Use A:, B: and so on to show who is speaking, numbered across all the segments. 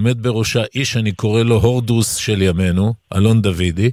A: עומד בראשה איש, אני קורא לו הורדוס של ימינו, אלון דוידי,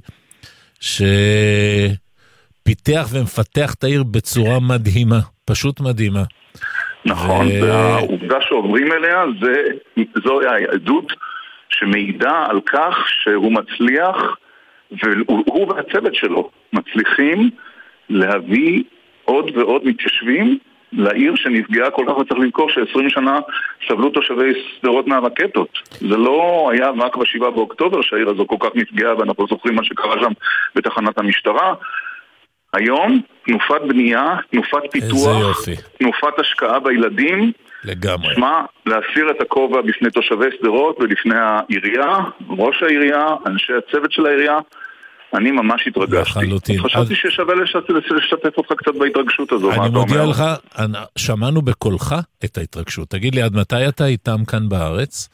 A: שפיתח ומפתח את העיר בצורה מדהימה, פשוט מדהימה.
B: נכון, והעובדה שעוברים אליה, זו העדות שמעידה על כך שהוא מצליח, והוא והצוות שלו מצליחים להביא עוד ועוד מתיישבים לעיר שנפגעה כל כך. וצריך לזכור ש20 שנה סבלו תושבי שדרות מהרקטות. זה לא היה רק ב7 באוקטובר שהעיר הזו כל כך נפגעה, ואנחנו זוכרים מה שקרה שם בתחנת המשטרה. היום תנופת בנייה, תנופת פיתוח, תנופת השקעה בילדים.
A: לגמרי.
B: שמה, להסיר את הכובע בפני תושבי שדרות ולפני העירייה, ראש העירייה, אנשי הצוות של העירייה. אני ממש התרגשתי. חשבתי ששווה לשתף אותך קצת בהתרגשות הזו.
A: אני מודיע לך, שמענו בקולך את ההתרגשות. תגיד לי, עד מתי אתה איתם כאן בארץ?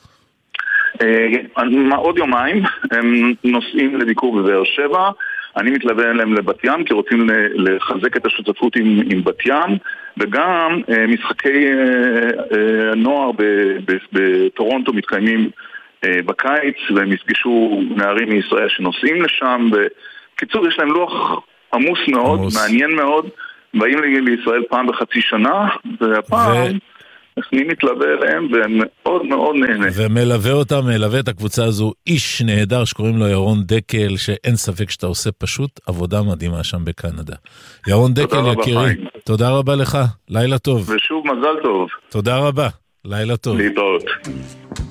B: עוד יומיים. הם נוסעים לביקור בבאר שבע. אני מתלווה אליהם לבת ים, כי רוצים לחזק את השותפות עם בת ים, וגם משחקי הנוער בטורונטו מתקיימים בקיץ, והם יפגשו נערים מישראל שנוסעים לשם. בקיצור, יש להם לוח עמוס מאוד, מעניין מאוד. באים לישראל פעם בחצי שנה, והפעם אני מתלווה אליהם, והם מאוד מאוד נהנה.
A: ומלווה אותם, מלווה את הקבוצה הזו, איש נהדר שקוראים לו ירון דקל, שאין ספק שאתה עושה פשוט עבודה מדהימה שם בקנדה. ירון דקל, יקירי, תודה רבה לך, לילה טוב.
B: ושוב מזל טוב.
A: תודה רבה, לילה טוב.
B: להתראות.